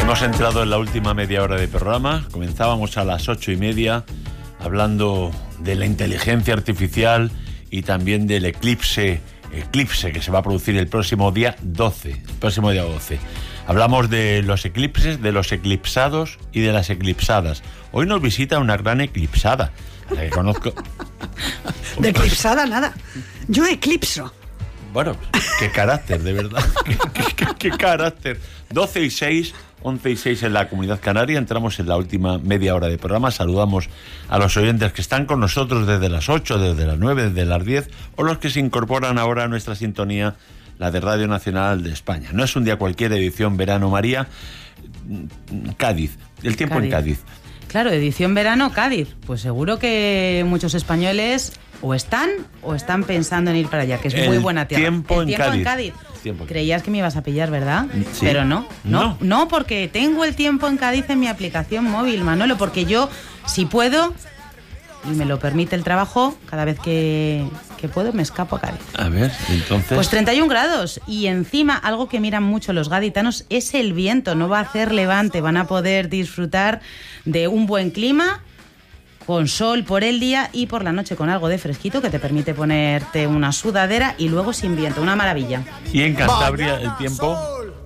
Hemos entrado en la última media hora de programa. Comenzábamos a las 8:30 hablando de la inteligencia artificial y también del eclipse que se va a producir el próximo día 12. Hablamos de los eclipses, de los eclipsados y de las eclipsadas. Hoy nos visita una gran eclipsada, la que conozco. De eclipsada nada. Yo eclipso. Bueno, qué carácter, de verdad. Qué carácter. 12:06, 11:06 en la Comunidad Canaria. Entramos en la última media hora de programa. Saludamos a los oyentes que están con nosotros desde las 8, desde las 9, desde las 10, o los que se incorporan ahora a nuestra sintonía, la de Radio Nacional de España. No es un día cualquier, edición verano, María. Cádiz, el tiempo en Cádiz. Claro, edición verano, Cádiz. Pues seguro que muchos españoles o están pensando en ir para allá, que es muy buena tierra. El tiempo en Cádiz. Creías que me ibas a pillar, ¿verdad? Sí. Pero no, porque tengo el tiempo en Cádiz en mi aplicación móvil, Manolo, porque yo, si puedo, y me lo permite el trabajo, cada vez que puedo me escapo a Cádiz. A ver, entonces... Pues 31 grados, y encima, algo que miran mucho los gaditanos es el viento, no va a hacer levante, van a poder disfrutar de un buen clima, con sol por el día y por la noche con algo de fresquito que te permite ponerte una sudadera y luego sin viento, una maravilla. ¿Y en Cantabria el tiempo?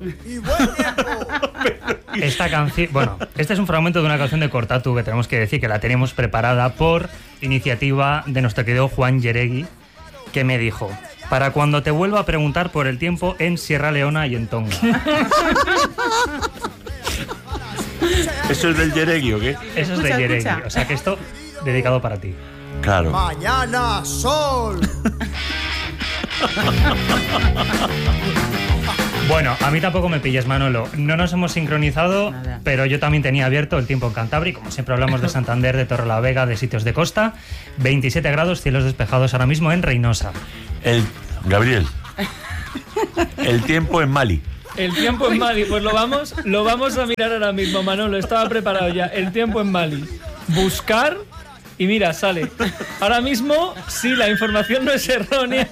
Esta canción, bueno, este es un fragmento de una canción de Cortatu que tenemos que decir que la tenemos preparada por iniciativa de nuestro querido Juan Yeregui, que me dijo: para cuando te vuelva a preguntar por el tiempo en Sierra Leona y en Tonga. ¿Eso es del Yeregui o qué? Eso es de Yeregui, o sea que esto dedicado para ti. Claro. Mañana sol. Bueno, a mí tampoco me pilles, Manolo. No nos hemos sincronizado, nada. Pero yo también tenía abierto el tiempo en Cantabria. Como siempre hablamos de Santander, de Torrelavega, de sitios de costa. 27 grados, cielos despejados ahora mismo en Reynosa. Gabriel, el tiempo en Mali. El tiempo en Mali, pues lo vamos a mirar ahora mismo, Manolo. Estaba preparado ya. El tiempo en Mali. Buscar y mira, sale. Ahora mismo, sí, la información no es errónea.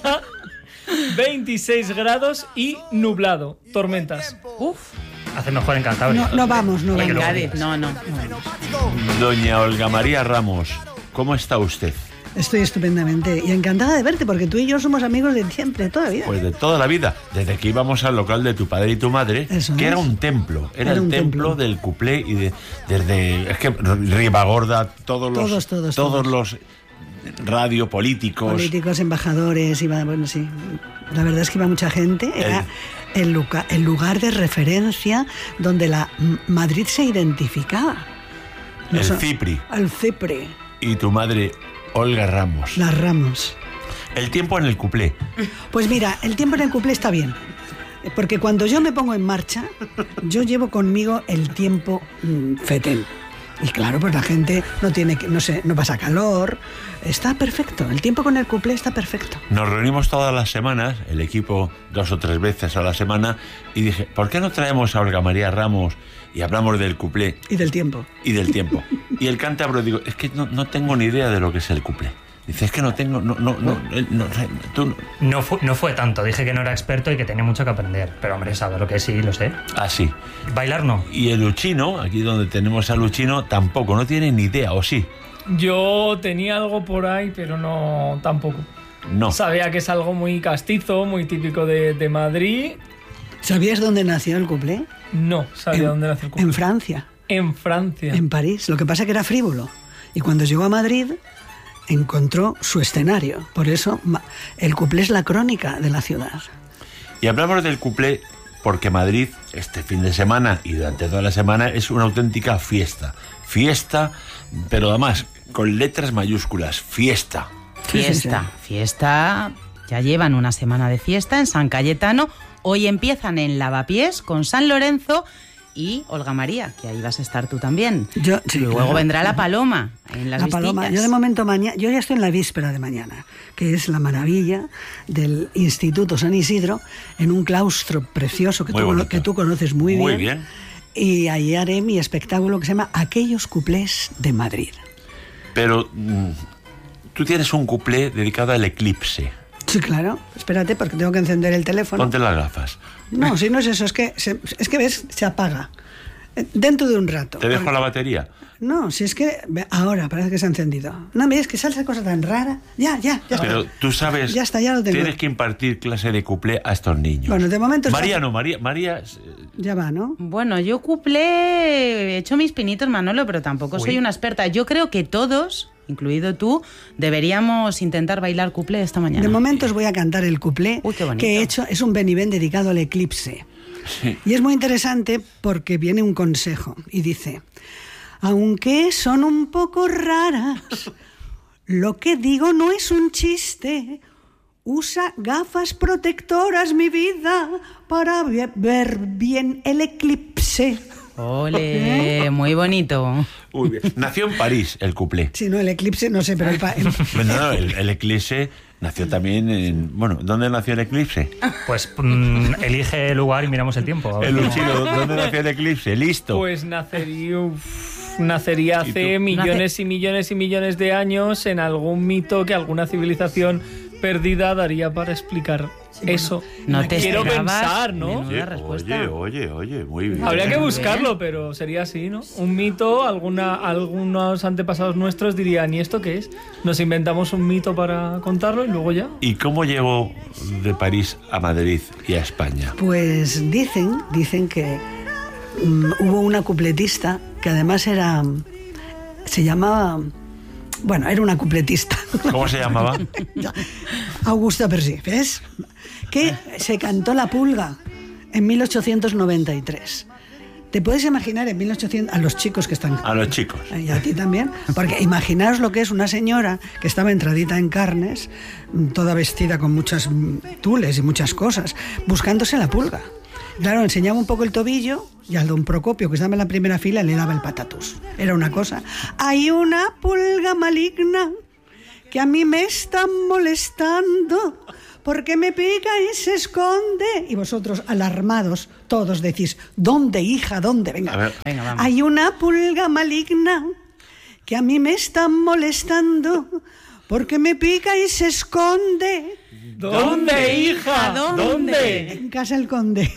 26 grados y nublado. Tormentas. Uf, Hace mejor en Cantabria. No vamos. en Cádiz, no. Doña Olga María Ramos, ¿cómo está usted? Estoy estupendamente y encantada de verte, porque tú y yo somos amigos de siempre, de toda la vida. Pues de toda la vida, desde que íbamos al local de tu padre y tu madre, Eso que es. era un templo, era el un templo del cuplé y desde es que Ribagorda, todos los políticos, embajadores, bueno, sí. La verdad es que iba mucha gente. Era el lugar de referencia donde la Madrid se identificaba. el Cipri. Al Cipri. Y tu madre, Olga Ramos. Las Ramos. El tiempo en el cuplé. Pues mira, el tiempo en el cuplé está bien. Porque cuando yo me pongo en marcha, yo llevo conmigo el tiempo fetén. Y claro, pues la gente no pasa calor. Está perfecto. El tiempo con el cuplé está perfecto. Nos reunimos todas las semanas, el equipo 2 o 3 veces a la semana, y dije, ¿por qué no traemos a Olga María Ramos y hablamos del cuplé? Y del tiempo. Y el cántabro, digo, es que no tengo ni idea de lo que es el cuplé. Dice, es que no tengo... No fue tanto, dije que no era experto y que tenía mucho que aprender. Pero hombre, sabe lo que sí, lo sé. Ah, sí. Bailar no. Y el Luchino, aquí donde tenemos a Luchino, tampoco, no tiene ni idea, ¿o sí? Yo tenía algo por ahí, pero no, tampoco. No. Sabía que es algo muy castizo, muy típico de Madrid. ¿Sabías dónde nació el cuplé? No sabía dónde nació el cuplé. En Francia. En Francia. En París. Lo que pasa es que era frívolo. Y cuando llegó a Madrid, encontró su escenario. Por eso el cuplé es la crónica de la ciudad. Y hablamos del cuplé porque Madrid, este fin de semana y durante toda la semana, es una auténtica fiesta. Fiesta, pero además con letras mayúsculas. Fiesta. Fiesta. Ya llevan una semana de fiesta en San Cayetano. Hoy empiezan en Lavapiés con San Lorenzo y Olga María, que ahí vas a estar tú también. Luego vendrá la Paloma en las Vistillas. Yo de momento yo ya estoy en la víspera de mañana, que es la maravilla del Instituto San Isidro, en un claustro precioso que tú conoces muy bien. Muy bien. Y ahí haré mi espectáculo que se llama Aquellos cuplés de Madrid. Pero tú tienes un cuplé dedicado al eclipse. Sí, claro. Espérate, porque tengo que encender el teléfono. Ponte las gafas. No, si no es eso, es que ves, se apaga. Dentro de un rato. ¿Te dejo la batería? No, si es que ahora parece que se ha encendido. No me digas que sale esa cosa tan rara. Ya Pero está. tú sabes, Ya está, ya lo tengo. tienes que impartir clase de cuplé a estos niños. Bueno, de momento está- María, Ya va, ¿no? Bueno, yo cuplé, he hecho mis pinitos, Manolo, pero tampoco soy una experta. Yo creo que todos, incluido tú, deberíamos intentar bailar cuplé esta mañana. De momento os voy a cantar el cuplé Uy, qué bonito. que he hecho. Es un Benivén dedicado al eclipse. Y es muy interesante porque viene un consejo y dice: aunque son un poco raras, lo que digo no es un chiste. Usa gafas protectoras, mi vida, para ver bien el eclipse. Ole, muy bonito. Uy, bien. Nació en París el cuplé. Si no, el eclipse, no sé, pero Bueno, no, el eclipse nació también en... Bueno, ¿dónde nació el eclipse? Pues elige el lugar y miramos el tiempo. A ver El cómo- Luchino, ¿dónde nació el eclipse? Listo. Pues nacería hace millones y millones y millones de años en algún mito que alguna civilización perdida daría para explicar eso. No te Quiero esperabas pensar, ¿no? menuda respuesta. Oye, muy bien. Habría que Muy buscarlo, pero sería así, ¿no? Un mito, algunos antepasados nuestros dirían, ¿y esto qué es? Nos inventamos un mito para contarlo y luego ya. ¿Y cómo llegó de París a Madrid y a España? Pues dicen que hubo una cupletista que además se llamaba, bueno, era una cupletista. ¿Cómo se llamaba? Augusta Persí, ¿ves? Que se cantó La Pulga en 1893. ¿Te puedes imaginar en 1800 a los chicos que están... A los chicos. Y a ti también. Porque imaginaos lo que es una señora que estaba entradita en carnes, toda vestida con muchas tules y muchas cosas, buscándose la pulga. Claro, enseñaba un poco el tobillo y al don Procopio, que estaba en la primera fila, le daba el patatus. Era una cosa. Hay una pulga maligna que a mí me está molestando porque me pica y se esconde. Y vosotros, alarmados, todos decís, ¿dónde, hija? ¿Dónde? Venga. A ver. Venga, vamos. Hay una pulga maligna que a mí me está molestando porque me pica y se esconde. ¿Dónde, hija? ¿Dónde? En casa del conde.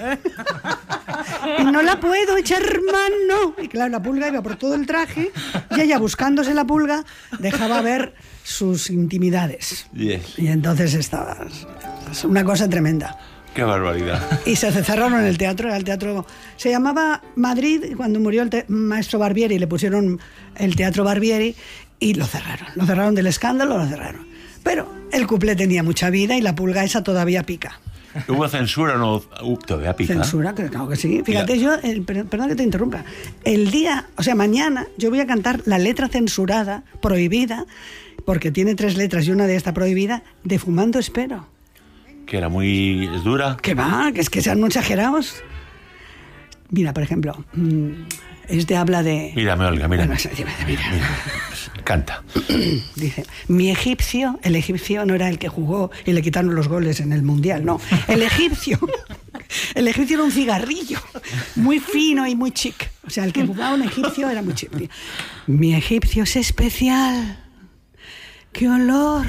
Y no la puedo echar mano. Y claro, la pulga iba por todo el traje y ella, buscándose la pulga, dejaba ver sus intimidades. Yes. Y entonces estaba... Es una cosa tremenda. Qué barbaridad. Y se cerraron el teatro. Era el teatro... Se llamaba Madrid, y cuando murió el maestro Barbieri le pusieron el Teatro Barbieri y lo cerraron. Lo cerraron del escándalo, lo cerraron. Pero el cuplé tenía mucha vida y la pulga esa todavía pica. ¿Hubo censura o no? Todavía pica. Censura, claro que sí. Fíjate, perdón que te interrumpa. El día, o sea, mañana, yo voy a cantar la letra censurada, prohibida, porque tiene 3 letras y una de esta prohibida, de Fumando Espero. Que era muy dura. Que va, que es que sean muy exagerados. Mira, por ejemplo, habla de... Mírame, Olga, mírame. Bueno, mira. Canta. Dice, el egipcio no era el que jugó y le quitaron los goles en el Mundial, no. El egipcio era un cigarrillo, muy fino y muy chic. O sea, el que jugaba un egipcio era muy chic. Mi egipcio es especial. ¡Qué olor,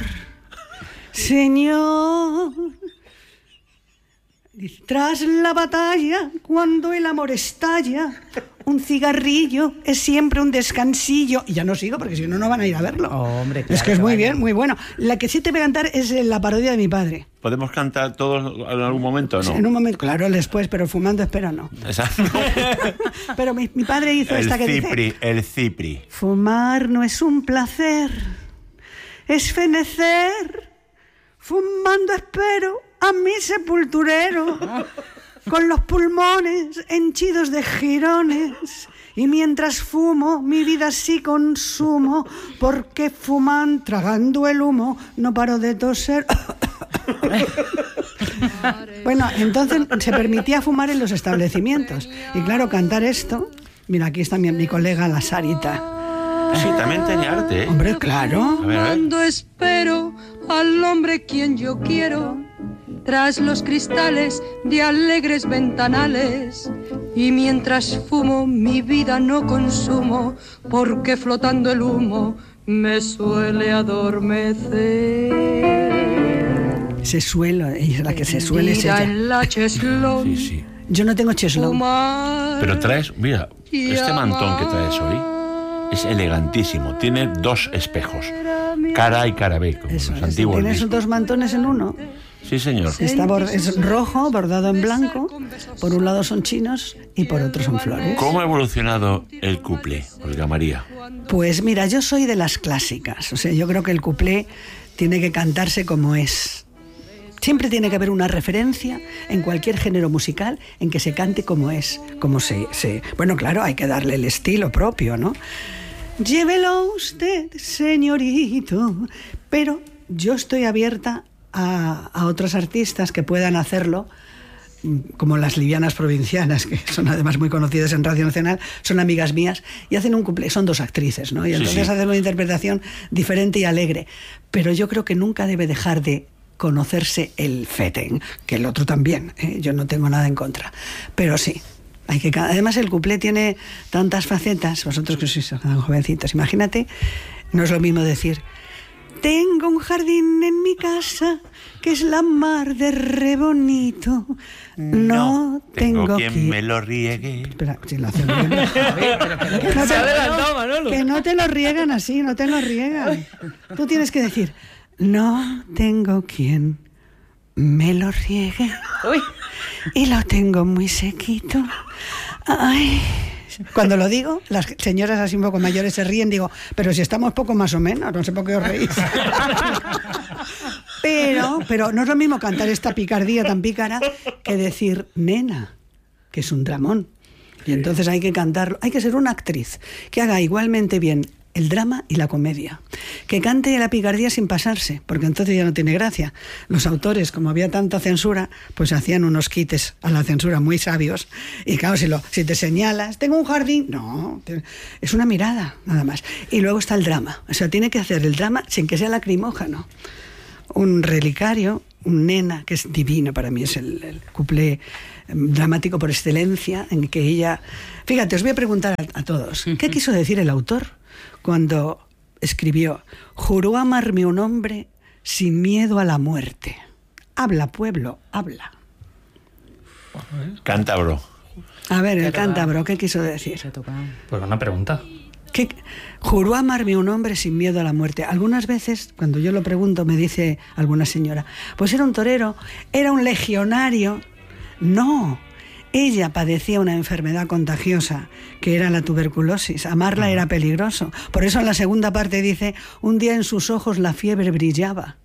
señor! Dice, tras la batalla, cuando el amor estalla, un cigarrillo es siempre un descansillo. Y ya no sigo porque si no, no van a ir a verlo. Hombre, es claro que es que muy van. bien, muy bueno. La que sí te voy a cantar es la parodia de mi padre. ¿Podemos cantar todos en algún momento o no? En un momento, claro, después, pero Fumando Espero no. Exacto. Pero mi padre hizo esta que dice... El cipri. Fumar no es un placer, es fenecer. Fumando espero a mi sepulturero, con los pulmones henchidos de jirones. Y mientras fumo, mi vida sí consumo, porque fuman, tragando el humo, no paro de toser. Bueno, entonces se permitía fumar en los establecimientos. Y claro, cantar esto... Mira, aquí está mi colega la Sarita. Sí, también tenía arte, ¿eh? Hombre, claro. A ver. Cuando espero al hombre quien yo quiero, tras los cristales de alegres ventanales, y mientras fumo mi vida no consumo, porque flotando el humo me suele adormecer. Se suelo, ella es la que se suele Tendida ella. en la cheslón, Sí. Yo no tengo cheslón. fumar. Pero traes, mira, y este mantón que traes hoy amar. es elegantísimo. Tiene 2 espejos, cara A y cara B, como Eso los es. antiguos Tienes discos. 2 mantones en uno. Sí, señor. Está es rojo, bordado en blanco. Por un lado son chinos y por otro son flores. ¿Cómo ha evolucionado el cuplé, Olga María? Pues mira, yo soy de las clásicas. O sea, yo creo que el cuplé tiene que cantarse como es. Siempre tiene que haber una referencia en cualquier género musical en que se cante como es, como se... Bueno, claro, hay que darle el estilo propio, ¿no? Llévelo usted, señorito. Pero yo estoy abierta a otros artistas que puedan hacerlo, como las livianas provincianas, que son además muy conocidas en Radio Nacional, son amigas mías, y hacen un cuplé, son 2 actrices, ¿no? Y entonces hacen una interpretación diferente y alegre. Pero yo creo que nunca debe dejar de conocerse el feten, que el otro también, ¿eh? Yo no tengo nada en contra. Pero sí, hay que... Además el cuplé tiene tantas facetas, vosotros que sois tan jovencitos, imagínate, no es lo mismo decir... Tengo un jardín en mi casa que es la mar de re bonito. No tengo quien me lo riegue. Espera, si lo hacen bien. Se ha adelantado, Manolo. Que no te lo riegan así, no te lo riegan. Tú tienes que decir, no tengo quien me lo riegue. Y lo tengo muy sequito. Ay... Cuando lo digo, las señoras así un poco mayores se ríen, digo, pero si estamos poco más o menos, no sé por qué os reís. Pero no es lo mismo cantar esta picardía tan pícara que decir nena, que es un dramón. Y entonces hay que cantarlo, hay que ser una actriz que haga igualmente bien el drama y la comedia. Que cante la picardía sin pasarse, porque entonces ya no tiene gracia. Los autores, como había tanta censura, pues hacían unos quites a la censura muy sabios. Y claro, si te señalas, tengo un jardín, no, es una mirada, nada más. Y luego está el drama. O sea, tiene que hacer el drama sin que sea lacrimógeno. Un relicario, un nena, que es divino para mí, es el cuplé dramático por excelencia, en que ella... Fíjate, os voy a preguntar a todos, ¿qué quiso decir el autor cuando escribió: juró amarme un hombre sin miedo a la muerte? Habla, pueblo, habla. Cántabro. A ver, el cántabro, ¿qué quiso decir? Pues una pregunta. ¿Qué? Juró amarme un hombre sin miedo a la muerte. Algunas veces, cuando yo lo pregunto, me dice alguna señora, pues era un torero, era un legionario. No, ella padecía una enfermedad contagiosa, que era la tuberculosis. Amarla era peligroso. Por eso en la segunda parte dice, un día en sus ojos la fiebre brillaba.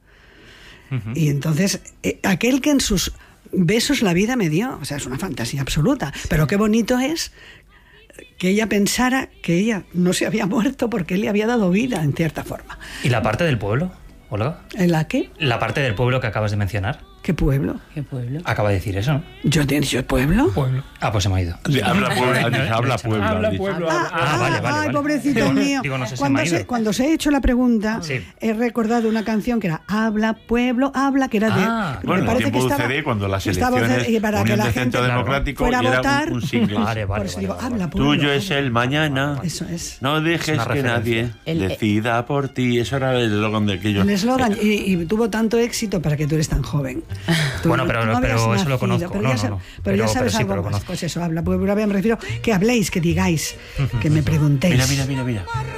Y entonces, aquel que en sus besos la vida me dio, o sea, es una fantasía absoluta. Pero qué bonito es que ella pensara que ella no se había muerto porque él le había dado vida, en cierta forma. ¿Y la parte del pueblo, Olga? ¿En la qué? La parte del pueblo que acabas de mencionar. ¿Qué pueblo? ¿Qué pueblo? Acaba de decir eso, ¿no? ¿Yo he dicho pueblo? Ah, pues se me ha ido. Habla pueblo. Habla has dicho. pueblo. Vale. Ay, pobrecito mío. Digo, no sé, se me ha ido. Cuando se ha hecho la pregunta, Sí. he recordado una canción que era Habla, pueblo, habla, que era de... Ah, Bueno, me el parece tiempo que de estaba... UCD, cuando las estaba elecciones y para que Unión la de gente Centro Democrático fuera a y era votar. un single. Vale. Por eso digo, habla, pueblo. Tuyo es el mañana. Eso es. No dejes Es una que nadie referencia. decida por ti. Eso era el eslogan de aquello. El eslogan, y tuvo tanto éxito para que tú eres tan joven. Tú Bueno, pero habías eso lo nacido, conozco. Pero No, ya, no. pero ya sabes sí, algo pero más. conozco. Pues eso, habla, pueblo, me refiero que habléis, que digáis, que me preguntéis. Mira.